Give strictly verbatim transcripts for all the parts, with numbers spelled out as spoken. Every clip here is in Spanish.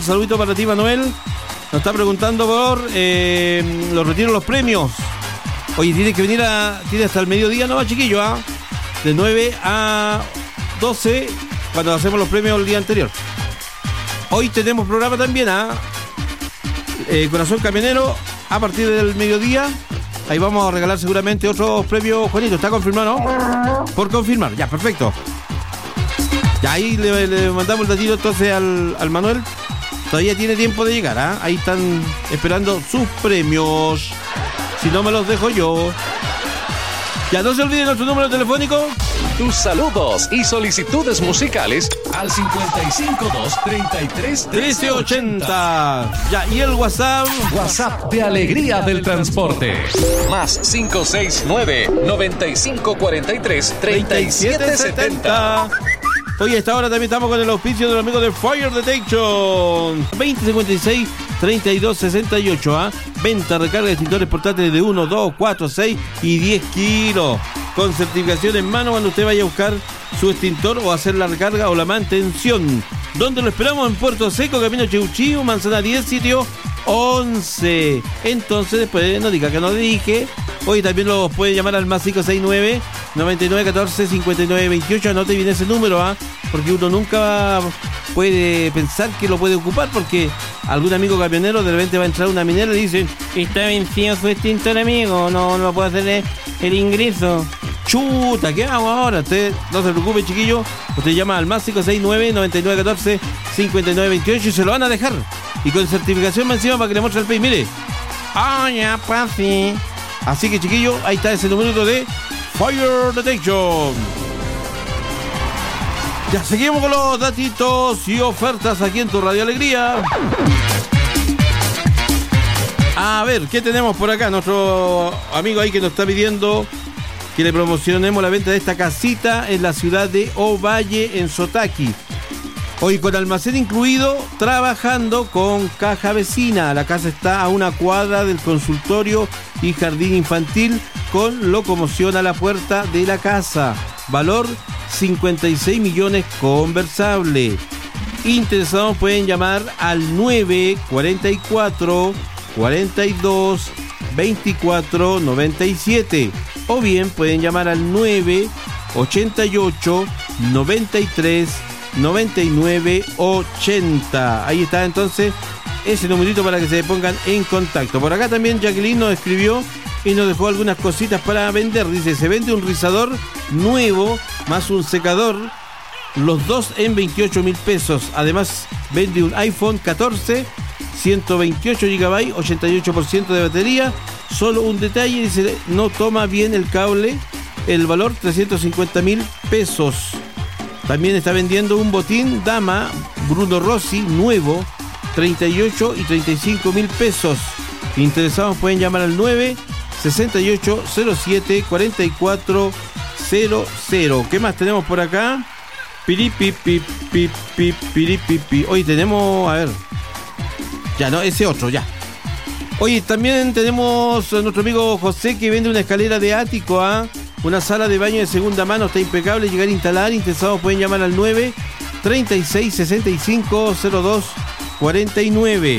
saludito para ti, Manuel. Nos está preguntando por eh, los retiros de los premios. Oye, tiene que venir a... Tiene hasta el mediodía, ¿no, chiquillo? ¿Ah? De nueve a doce, cuando hacemos los premios el día anterior. Hoy tenemos programa también, ¿ah? Eh, Corazón Camionero, a partir del mediodía. Ahí vamos a regalar seguramente otros premios, Juanito. ¿Está confirmado, no? Por confirmar, ya, perfecto. Ya, ahí le, le mandamos el datito entonces al, al Manuel. Todavía tiene tiempo de llegar, ¿ah? Ahí están esperando sus premios. Si no, me los dejo yo. Ya, no se olviden nuestro número telefónico. Tus saludos y solicitudes musicales al cincuenta y cinco, dos, treinta y tres, trece ochenta. Ya, y el WhatsApp. WhatsApp de Alegría del Transporte. Más cinco seis nueve, noventa y cinco cuarenta y tres, treinta y siete setenta. Hoy a esta hora también estamos con el auspicio de los amigos de Fire Detection. veinte cincuenta y seis, treinta y dos sesenta y ocho. ¿ah? Venta, recarga de extintores portátiles de uno, dos, cuatro, seis y diez kilos. Con certificación en mano cuando usted vaya a buscar su extintor o hacer la recarga o la mantención. ¿Dónde lo esperamos? En Puerto Seco, Camino Cheuchío, Manzana diez, sitio once. Entonces después no diga que no le dije. Hoy también los puede llamar al más cinco seis nueve, noventa y nueve catorce, cincuenta y nueve veintiocho. Anote bien ese número, ¿ah? Porque uno nunca puede pensar que lo puede ocupar, porque algún amigo camionero de repente va a entrar a una minera y dicen: está vencido su extintor, amigo, no, no puedo hacerle el ingreso. Chuta, ¿qué hago ahora? Usted no se preocupe, chiquillo. Usted llama al más cinco seis nueve, noventa y nueve catorce, cincuenta y nueve veintiocho y se lo van a dejar. Y con certificación más encima para que le muestre el P I. Mire. Ah, ya, pues sí. Así que, chiquillo, ahí está ese numerito de Fire Detection. Ya, seguimos con los datitos y ofertas aquí en tu Radio Alegría. A ver, ¿qué tenemos por acá? Nuestro amigo ahí que nos está pidiendo que le promocionemos la venta de esta casita en la ciudad de Ovalle, en Sotaqui. Hoy con almacén incluido, trabajando con caja vecina. La casa está a una cuadra del consultorio y jardín infantil, con locomoción a la puerta de la casa. Valor cincuenta y seis millones conversable. Interesados pueden llamar al nueve cuarenta y cuatro, cuarenta y dos, veinticuatro noventa y siete. O bien pueden llamar al nueve ochenta y ocho, noventa y tres, noventa y nueve ochenta. Ahí está entonces ese numerito para que se pongan en contacto. Por acá también Jacqueline nos escribió y nos dejó algunas cositas para vender. Dice: se vende un rizador nuevo más un secador, los dos en veintiocho mil pesos. Además vende un iPhone catorce, ciento veintiocho gigabytes, ochenta y ocho por ciento de batería. Solo un detalle, dice: no toma bien el cable. El valor trescientos cincuenta mil pesos. También está vendiendo un botín dama Bruno Rossi nuevo, treinta y ocho y treinta y cinco mil pesos. Interesados pueden llamar al nueve sesenta y ocho, cero siete, cuarenta y cuatro cero cero. ¿Qué más tenemos por acá? Piripipi, pipi, piripipi. Hoy tenemos, a ver. Ya, no, ese otro, ya. Oye, también tenemos a nuestro amigo José, que vende una escalera de ático, ¿ah? Una sala de baño de segunda mano, está impecable, llegar a instalar. Interesados pueden llamar al nueve treinta y seis, sesenta y cinco, cero dos, cuarenta y nueve.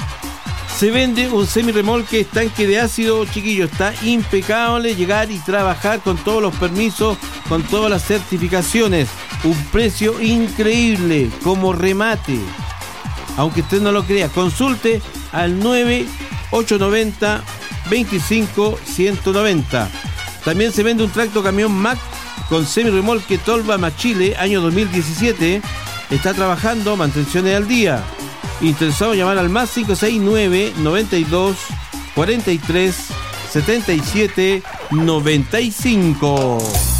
Se vende un semirremolque estanque de ácido, chiquillo, está impecable, llegar y trabajar con todos los permisos, con todas las certificaciones. Un precio increíble como remate. Aunque usted no lo crea, consulte al nueve ocho noventa, veinticinco, ciento noventa. También se vende un tracto camión Mack con semirremolque Tolva Machile, año dos mil diecisiete. Está trabajando, mantenciones al día. Interesado llamar al más cinco seis nueve, noventa y dos, cuarenta y tres, setenta y siete, noventa y cinco.